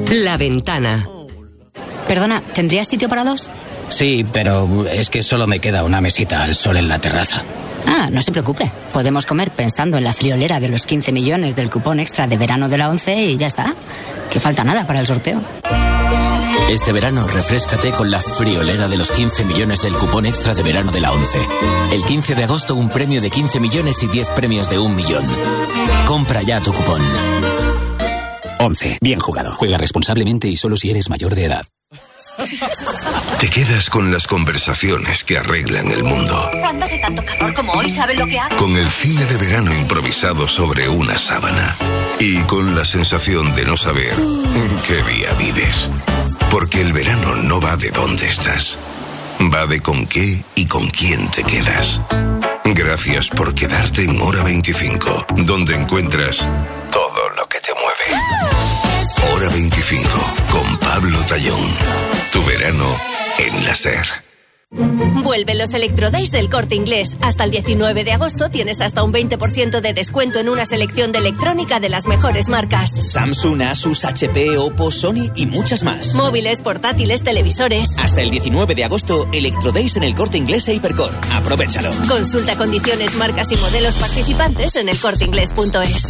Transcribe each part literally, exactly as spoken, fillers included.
La Ventana. Perdona, ¿tendrías sitio para dos? Sí, pero es que solo me queda una mesita al sol en la terraza. Ah, no se preocupe. Podemos comer pensando en la friolera de los quince millones del cupón extra de verano de la ONCE y ya está. Que falta nada para el sorteo. Este verano refréscate con la friolera de los quince millones del cupón extra de verano de la ONCE. El quince de agosto un premio de quince millones y diez premios de un millón. Compra ya tu cupón. ONCE. Bien jugado. Juega responsablemente y solo si eres mayor de edad. Te quedas con las conversaciones que arreglan el mundo. Cuando hace tanto calor como hoy, ¿saben lo que hago? Con el cine de verano improvisado sobre una sábana. Y con la sensación de no saber en qué día vives. Porque el verano no va de dónde estás. Va de con qué y con quién te quedas. Gracias por quedarte en Hora veinticinco, donde encuentras todo lo que te mueve. Hora veinticinco, con Pablo Tallón. Tu verano en la SER. Vuelven los Electrodays del Corte Inglés. Hasta el diecinueve de agosto tienes hasta un veinte por ciento de descuento en una selección de electrónica de las mejores marcas. Samsung, Asus, H P, Oppo, Sony y muchas más. Móviles, portátiles, televisores. Hasta el diecinueve de agosto, Electrodays en el Corte Inglés e Hipercor. Aprovechalo. Consulta condiciones, marcas y modelos participantes en el corte inglés punto es.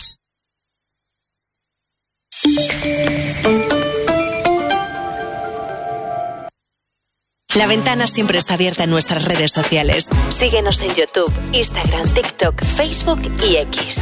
La Ventana siempre está abierta en nuestras redes sociales. Síguenos en YouTube, Instagram, TikTok, Facebook y X.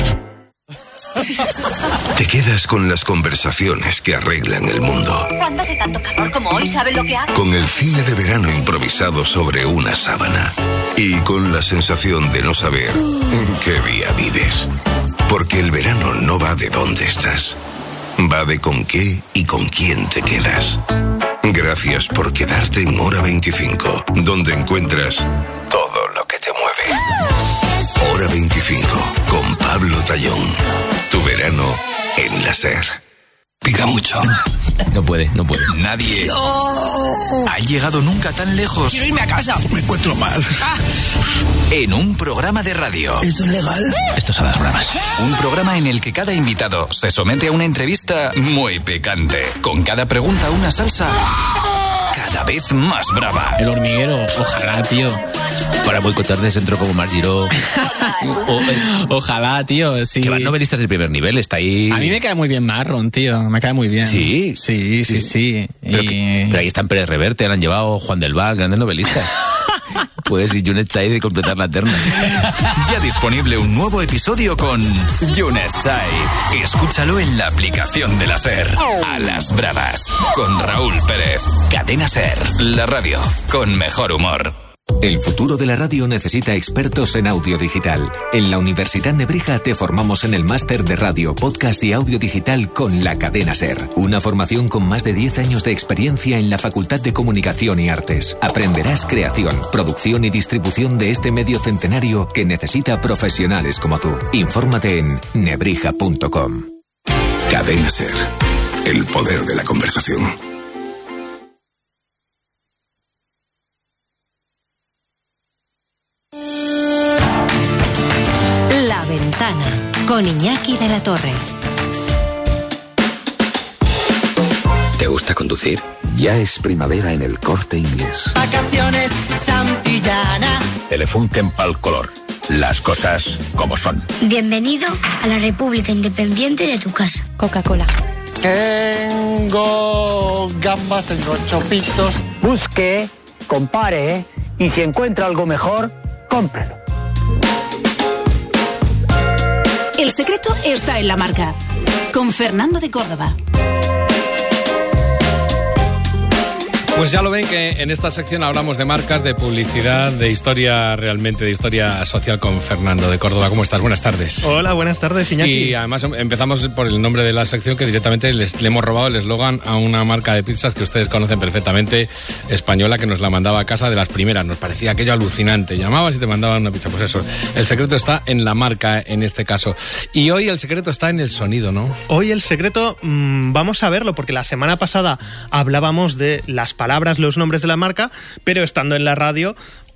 Te quedas con las conversaciones que arreglan el mundo. Cuando hace tanto calor como hoy, ¿saben lo que hago? Con el cine de verano improvisado sobre una sábana. Y con la sensación de no saber en qué día vives. Porque el verano no va de dónde estás. Va de con qué y con quién te quedas. Gracias por quedarte en Hora veinticinco, donde encuentras todo lo que te mueve. Hora veinticinco, con Pablo Tallón. Tu verano en la SER. Pica mucho. No puede, no puede. Nadie ha llegado nunca tan lejos. Quiero irme a casa. Me encuentro mal. Ah. En un programa de radio. ¿Esto es legal? Esto es a las bravas. Un programa en el que cada invitado se somete a una entrevista muy picante. Con cada pregunta una salsa cada vez más brava. El hormiguero, ojalá, tío. Para boicotar de centro como Mar Giró. o, ojalá, tío, sí. Que van novelistas del primer nivel, está ahí. A mí me cae muy bien Marron, tío, me cae muy bien. Sí, sí, sí, sí. sí. Pero, y... que, pero ahí están Pérez Reverte, han llevado Juan del Val, grandes novelistas. Puedes ir Yunet Chai de completar la terna. Ya disponible un nuevo episodio con Yunet Chai. Escúchalo en la aplicación de la SER. A las bravas, con Raúl Pérez. Cadena SER, la radio con mejor humor. El futuro de la radio necesita expertos en audio digital. En la Universidad Nebrija te formamos en el máster de radio, podcast y audio digital con la cadena SER. Una formación con más de diez años de experiencia en la Facultad de Comunicación y Artes. Aprenderás creación, producción y distribución de este medio centenario que necesita profesionales como tú. Infórmate en nebrija punto com. Cadena SER. El poder de la conversación. La Ventana, con Iñaki de la Torre. ¿Te gusta conducir? Ya es primavera en el Corte Inglés. Vacaciones Santillana. Telefunken pal color. Las cosas como son. Bienvenido a la República Independiente de tu casa. Coca-Cola. Tengo gambas, tengo chopitos. Busque, compare y si encuentra algo mejor, cómprelo. El secreto está en la marca. Con Fernando de Córdoba. Pues ya lo ven que en esta sección hablamos de marcas, de publicidad, de historia realmente, de historia social con Fernando de Córdoba. ¿Cómo estás? Buenas tardes. Hola, buenas tardes, Iñaki. Y además empezamos por el nombre de la sección, que directamente les, le hemos robado el eslogan a una marca de pizzas que ustedes conocen perfectamente, española, que nos la mandaba a casa de las primeras. Nos parecía aquello alucinante. Llamabas y te mandaban una pizza. Pues eso, el secreto está en la marca en este caso. Y hoy el secreto está en el sonido, ¿no? Hoy el secreto, mmm, vamos a verlo, porque la semana pasada hablábamos de las palabras, los nombres de la marca, pero estando en la radio,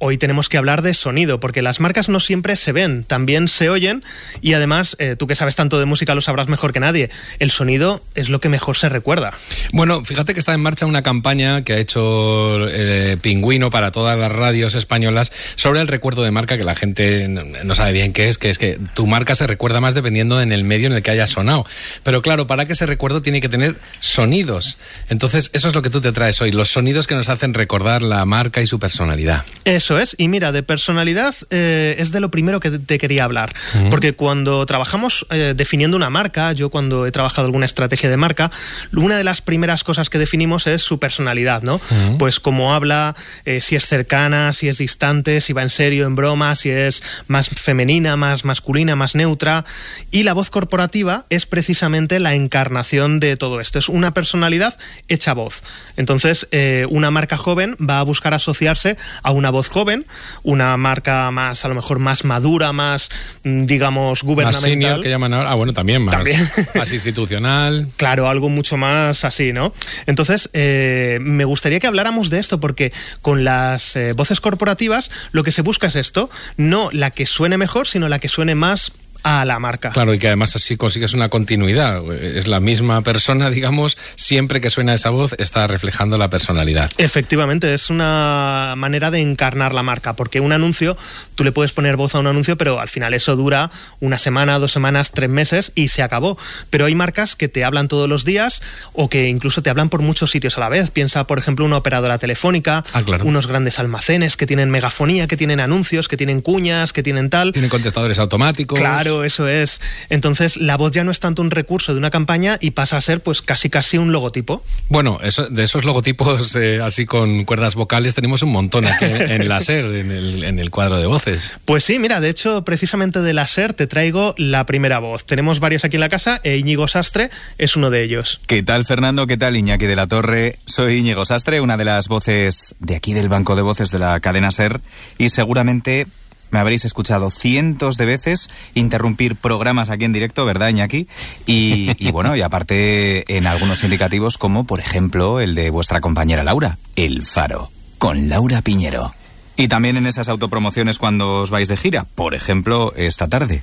hoy tenemos que hablar de sonido, porque las marcas no siempre se ven, también se oyen, y además, eh, tú que sabes tanto de música lo sabrás mejor que nadie, el sonido es lo que mejor se recuerda. Bueno, fíjate que está en marcha una campaña que ha hecho eh, Pingüino para todas las radios españolas sobre el recuerdo de marca, que la gente no sabe bien qué es, que es que tu marca se recuerda más dependiendo en el medio en el que haya sonado. Pero claro, para que ese recuerdo tiene que tener sonidos. Entonces, eso es lo que tú te traes hoy, los sonidos que nos hacen recordar la marca y su personalidad. Eso es, y mira, de personalidad eh, es de lo primero que te quería hablar, uh-huh. porque cuando trabajamos eh, definiendo una marca, yo cuando he trabajado alguna estrategia de marca, una de las primeras cosas que definimos es su personalidad, ¿no? Uh-huh. Pues cómo habla, eh, si es cercana, si es distante, si va en serio, en broma, si es más femenina, más masculina, más neutra, y la voz corporativa es precisamente la encarnación de todo esto, es una personalidad hecha voz. Entonces, eh, una marca joven va a buscar asociarse a una voz joven, una marca más, a lo mejor más madura, más, digamos, gubernamental. Más senior, que llaman ahora. Ah, bueno, también más, ¿También? más institucional. Claro, algo mucho más así, ¿no? Entonces, eh, me gustaría que habláramos de esto, porque con las eh, voces corporativas lo que se busca es esto, no la que suene mejor, sino la que suene más a la marca. Claro, y que además así consigues una continuidad. Es la misma persona, digamos, siempre que suena esa voz está reflejando la personalidad. Efectivamente, es una manera de encarnar la marca, porque un anuncio, tú le puedes poner voz a un anuncio, pero al final eso dura una semana, dos semanas, tres meses y se acabó. Pero hay marcas que te hablan todos los días o que incluso te hablan por muchos sitios a la vez. Piensa, por ejemplo, una operadora telefónica, ah, claro. unos grandes almacenes que tienen megafonía, que tienen anuncios, que tienen cuñas, que tienen tal. Tienen contestadores automáticos. Claro, eso es. Entonces, la voz ya no es tanto un recurso de una campaña y pasa a ser, pues, casi casi un logotipo. Bueno, eso, de esos logotipos eh, así con cuerdas vocales tenemos un montón aquí en, en la SER, en el, en el cuadro de voces. Pues sí, mira, de hecho, precisamente de la SER te traigo la primera voz. Tenemos varios aquí en la casa e Íñigo Sastre es uno de ellos. ¿Qué tal, Fernando? ¿Qué tal, Iñaki de la Torre? Soy Íñigo Sastre, una de las voces de aquí del banco de voces de la cadena SER, y seguramente me habréis escuchado cientos de veces interrumpir programas aquí en directo, ¿verdad, Iñaki? Y, y bueno, y aparte en algunos indicativos como, por ejemplo, el de vuestra compañera Laura, El Faro, con Laura Piñero. Y también en esas autopromociones cuando os vais de gira, por ejemplo, esta tarde.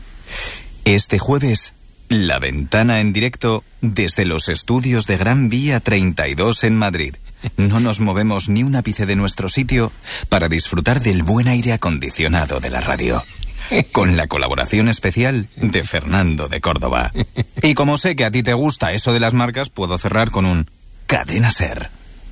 Este jueves, La Ventana en directo desde los estudios de Gran Vía treinta y dos en Madrid. No nos movemos ni un ápice de nuestro sitio para disfrutar del buen aire acondicionado de la radio. Con la colaboración especial de Fernando de Córdoba. Y como sé que a ti te gusta eso de las marcas, puedo cerrar con un Cadena SER.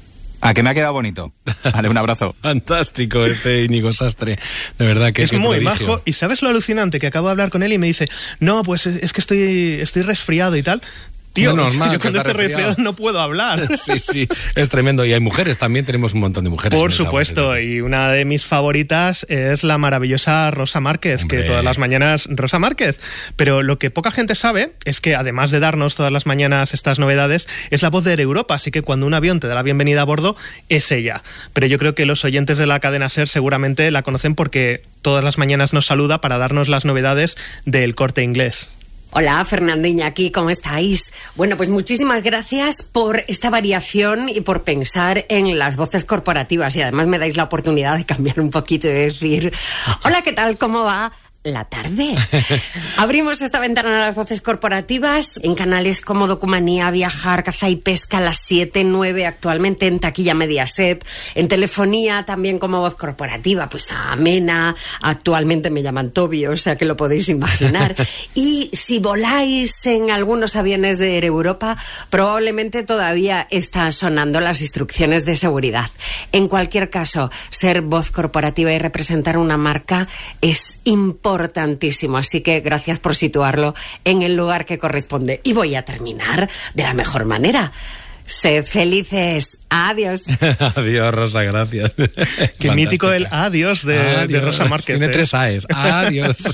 ¿A que me ha quedado bonito? Vale, un abrazo. Fantástico este Íñigo Sastre. De verdad que es muy majo. Y ¿sabes lo alucinante? Que acabo de hablar con él y me dice, no, pues es que estoy, estoy resfriado y tal. Tío, no, normal, yo cuando estoy resfriado no puedo hablar. Sí, sí, es tremendo. Y hay mujeres también, tenemos un montón de mujeres. Por supuesto, y una de mis favoritas es la maravillosa Rosa Márquez, Hombre. que todas las mañanas, Rosa Márquez. Pero lo que poca gente sabe es que además de darnos todas las mañanas estas novedades, es la voz de Air Europa, así que cuando un avión te da la bienvenida a bordo, es ella. Pero yo creo que los oyentes de la cadena SER seguramente la conocen porque todas las mañanas nos saluda para darnos las novedades del Corte Inglés. Hola, Fernando, Iñaki, ¿cómo estáis? Bueno, pues muchísimas gracias por esta variación y por pensar en las voces corporativas, y además me dais la oportunidad de cambiar un poquito y de decir, hola, ¿qué tal? ¿Cómo va la tarde? Abrimos esta ventana a las voces corporativas en canales como Documanía, Viajar, Caza y Pesca a las siete, nueve, actualmente en Taquilla Mediaset, en telefonía también como voz corporativa, pues a Mena, actualmente me llaman Toby, o sea que lo podéis imaginar. Y si voláis en algunos aviones de Air Europa, probablemente todavía están sonando las instrucciones de seguridad. En cualquier caso, ser voz corporativa y representar una marca es importante. Importantísimo, así que gracias por situarlo en el lugar que corresponde. Y voy a terminar de la mejor manera. Sed felices. Adiós. Adiós, Rosa, gracias. Qué Fantástica. Mítico el adiós de, adiós de Rosa Márquez. Tiene ¿eh? tres A's. Adiós.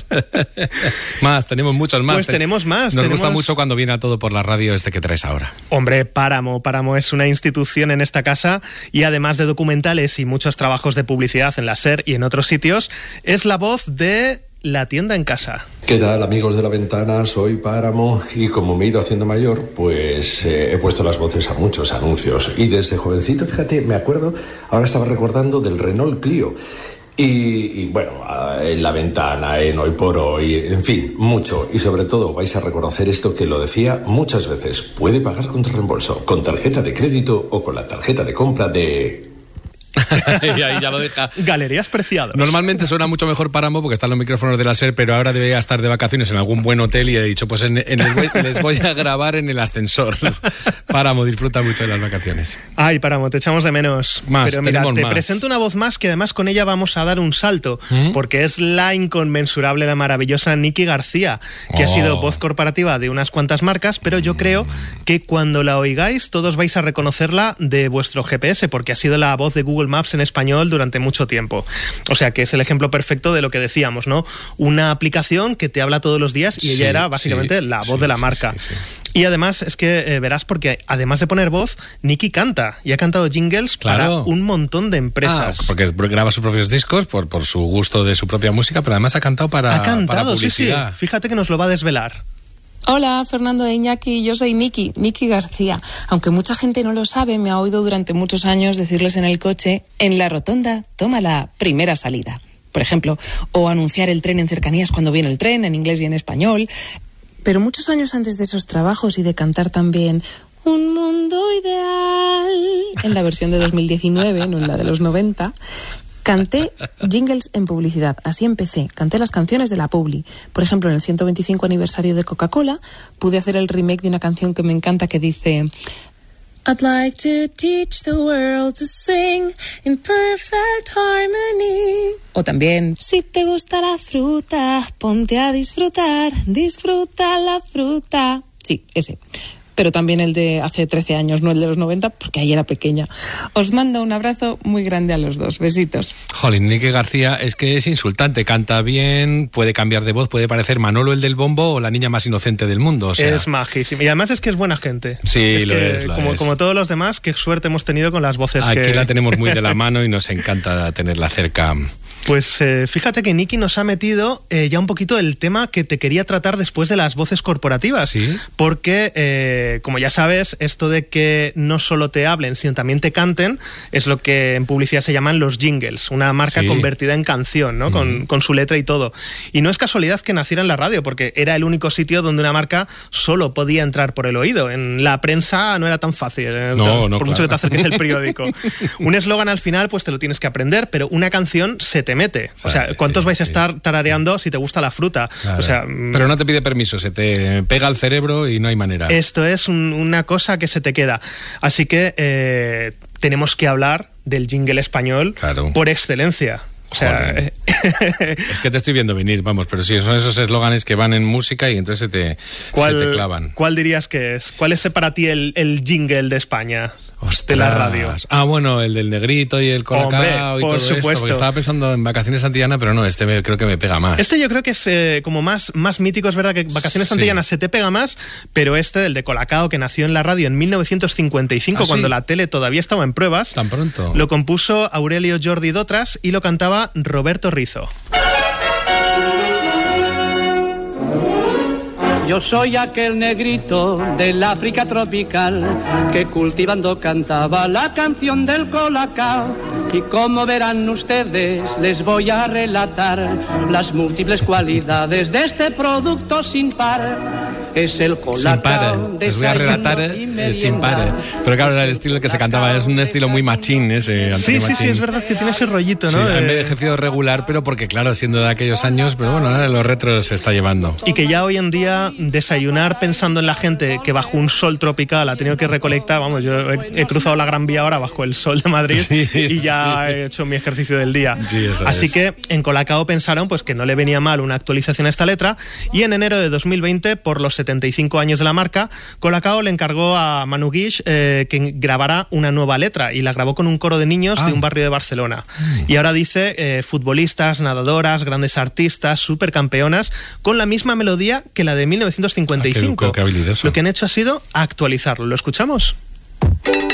Más, tenemos muchos más. Pues tenemos más. Nos tenemos... gusta mucho cuando viene a todo por la radio este que traes ahora. Hombre, Páramo. Páramo es una institución en esta casa y además de documentales y muchos trabajos de publicidad en la SER y en otros sitios, es la voz de La Tienda en Casa. ¿Qué tal, amigos de La Ventana? Soy Páramo y como me he ido haciendo mayor, pues eh, he puesto las voces a muchos anuncios. Y desde jovencito, fíjate, me acuerdo, ahora estaba recordando del Renault Clio. Y, y bueno, en La Ventana, en Hoy por Hoy, en fin, mucho. Y sobre todo vais a reconocer esto que lo decía muchas veces. Puede pagar contra reembolso, con tarjeta de crédito o con la tarjeta de compra de... Y ahí ya lo deja. Galerías Preciados. Normalmente suena mucho mejor Páramo porque están los micrófonos de la SER, pero ahora debería estar de vacaciones en algún buen hotel y he dicho, pues en, en el, les voy a grabar en el ascensor. Páramo, disfruta mucho de las vacaciones. Ay, Páramo, te echamos de menos. Más, pero mira, te más. presento una voz más que además con ella vamos a dar un salto, ¿Mm? porque es la inconmensurable, la maravillosa Nikki García, que Oh. ha sido voz corporativa de unas cuantas marcas, pero yo creo que cuando la oigáis todos vais a reconocerla de vuestro G P S, porque ha sido la voz de Google Maps en español durante mucho tiempo. O sea, que es el ejemplo perfecto de lo que decíamos, ¿no? Una aplicación que te habla todos los días y Sí, ella era básicamente sí, la voz sí, de la sí, marca. sí, sí. Y además es que eh, verás, porque además de poner voz, Nikki canta y ha cantado jingles Claro. para un montón de empresas. Ah, porque graba sus propios discos por, por su gusto de su propia música, pero además ha cantado para, ha cantado, para sí, sí. publicidad. Fíjate que nos lo va a desvelar. Hola, Fernando de Iñaki, yo soy Nikki, Nikki García. Aunque mucha gente no lo sabe, me ha oído durante muchos años decirles en el coche, en la rotonda, toma la primera salida, por ejemplo, o anunciar el tren en cercanías cuando viene el tren, en inglés y en español. Pero muchos años antes de esos trabajos y de cantar también Un mundo ideal, en la versión de dos mil diecinueve, no en la de los noventa, canté jingles en publicidad, así empecé, canté las canciones de la publi. Por ejemplo, en el ciento veinticinco aniversario de Coca-Cola, pude hacer el remake de una canción que me encanta que dice... I'd like to teach the world to sing in perfect harmony. O también, si te gusta la fruta, ponte a disfrutar, disfruta la fruta. Sí, ese. Pero también el de hace trece años, no el de los noventa, porque ahí era pequeña. Os mando un abrazo muy grande a los dos. Besitos. Jolín, Nikki García es que es insultante, canta bien, puede cambiar de voz, puede parecer Manolo el del bombo o la niña más inocente del mundo. O sea, Es majísimo. Y además es que es buena gente. Sí, es lo que, es, lo como, es. como todos los demás, qué suerte hemos tenido con las voces aquí que... la tenemos muy de la mano y nos encanta tenerla cerca. Pues eh, fíjate que Nikki nos ha metido eh, ya un poquito el tema que te quería tratar después de las voces corporativas. ¿Sí? Porque, eh, como ya sabes, esto de que no solo te hablen, sino también te canten, es lo que en publicidad se llaman los jingles, una marca Sí. convertida en canción, ¿no? Mm. Con, con su letra y todo. Y no es casualidad que naciera en la radio, porque era el único sitio donde una marca solo podía entrar por el oído. En la prensa no era tan fácil, eh, No, por no, mucho claro. que te acerques el periódico. Un eslogan al final, pues te lo tienes que aprender, pero una canción se te mete. O sea, ¿cuántos sí, vais a sí, estar tarareando si te gusta la fruta? Claro. O sea, pero no te pide permiso, se te pega al cerebro y no hay manera. esto es un- una cosa que se te queda. Así que eh, tenemos que hablar del jingle español Claro. por excelencia. O sea, Joder. Es que te estoy viendo venir, vamos, pero sí, son esos eslóganes que van en música y entonces se te, ¿cuál, se te clavan. ¿cuál dirías que es? ¿Cuál es para ti el, el jingle de España? De la radio. Ah, bueno, el del negrito y el colacao Hombre, y por todo esto, supuesto. porque estaba pensando en Vacaciones Antillanas, pero no, este me- creo que me pega más. Este yo creo que es eh, como más, más mítico, es verdad que Vacaciones Sí. Antillanas se te pega más, pero este, el de Colacao, que nació en la radio en mil novecientos cincuenta y cinco, ¿Ah, sí? cuando la tele todavía estaba en pruebas, Tan pronto. lo compuso Aurelio Jordi Dotras y lo cantaba Roberto Rizo. Yo soy aquel negrito del África tropical que cultivando cantaba la canción del colacao. Y como verán ustedes, les voy a relatar las múltiples cualidades de este producto sin par. Es el colacao. Sin par, les voy a relatar eh, sin par. Pero claro, era el estilo que se cantaba, es un estilo muy machín ese. Sí, Antonio sí, sí, Machín. es verdad que tiene ese rollito, Sí, ¿no? a mí me he De- ejercido regular, pero porque claro, siendo de aquellos años, pero bueno, ahora los retros se está llevando. Y que ya hoy en día desayunar pensando en la gente que bajo un sol tropical ha tenido que recolectar, vamos, yo he, he cruzado la Gran Vía ahora bajo el sol de Madrid Sí, y ya sí. he hecho mi ejercicio del día. Sí, eso Así es. que en Colacao pensaron pues que no le venía mal una actualización a esta letra y en enero de dos mil veinte, por los setenta y cinco años de la marca, Colacao le encargó a Manu Guix eh, que grabara una nueva letra y la grabó con un coro de niños Ah. de un barrio de Barcelona. Y ahora dice eh, futbolistas, nadadoras, grandes artistas, supercampeonas, con la misma melodía que la de mil novecientos cincuenta y cinco. Ah, qué- qué habilidoso. Lo que han hecho ha sido actualizarlo. ¿Lo escuchamos?